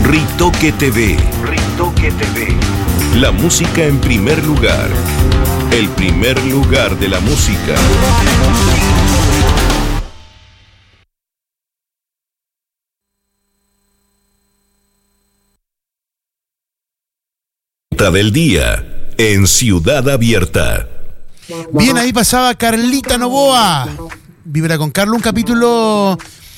Ritoque TV. Ritoque TV. La música en primer lugar. El primer lugar de la música. Del día en Ciudad Abierta. Bien, ahí pasaba Carlita Novoa. Vibra con Carlos, un capítulo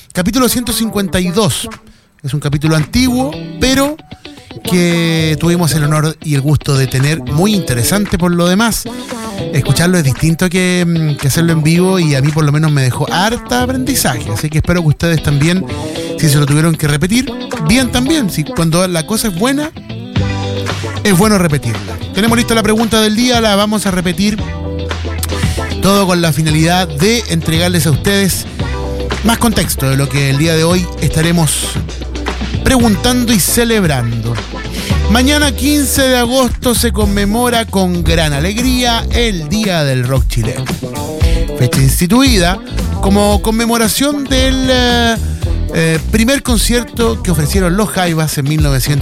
152. Es un capítulo antiguo, pero que tuvimos el honor y el gusto de tener, muy interesante por lo demás. Escucharlo es distinto que hacerlo en vivo, y a mí por lo menos me dejó harta aprendizaje, así que espero que ustedes también, si se lo tuvieron que repetir, bien también. Si cuando la cosa es buena, es bueno repetirla. Tenemos lista la pregunta del día, la vamos a repetir, todo con la finalidad de entregarles a ustedes más contexto de lo que el día de hoy estaremos preguntando y celebrando. Mañana 15 de agosto se conmemora con gran alegría el Día del Rock Chileno. Fecha instituida como conmemoración del primer concierto que ofrecieron los Jaivas en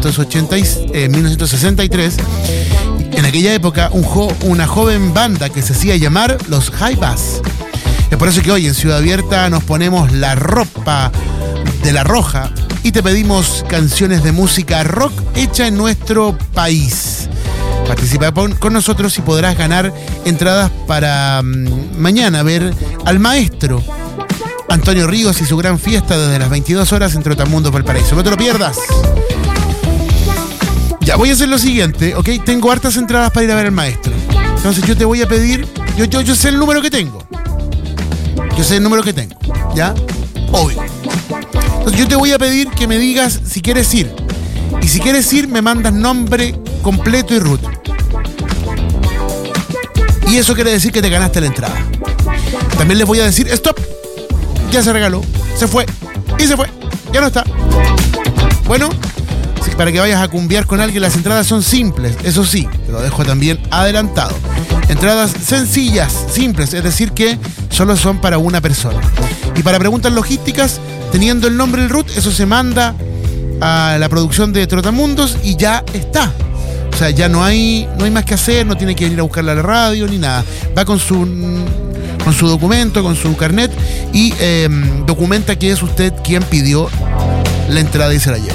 1963. En aquella época, una joven banda que se hacía llamar los Jaivas. Es por eso que hoy en Ciudad Abierta nos ponemos la ropa de la roja y te pedimos canciones de música rock hecha en nuestro país. Participa con nosotros y podrás ganar entradas para mañana ver al maestro Antonio Ríos y su gran fiesta desde las 22 horas en Trotamundos, Valparaíso. No te lo pierdas. Ya, voy a hacer lo siguiente, ¿ok? Tengo hartas entradas para ir a ver al maestro. Entonces yo te voy a pedir, yo sé el número que tengo. Yo sé el número que tengo, ¿ya? Obvio. Entonces yo te voy a pedir que me digas si quieres ir. Y si quieres ir, me mandas nombre completo y root. Y eso quiere decir que te ganaste la entrada. También les voy a decir, stop. Ya se regaló, se fue, y se fue, ya no está. Bueno, para que vayas a cumbiar con alguien, las entradas son simples, eso sí, te lo dejo también adelantado. Entradas sencillas, simples, es decir que solo son para una persona. Y para preguntas logísticas, teniendo el nombre del root, eso se manda a la producción de Trotamundos y ya está. O sea, ya no hay más que hacer, no tiene que venir a buscarla a la radio ni nada. Va con su documento, con su carnet y documenta que es usted quien pidió la entrada y se la lleva.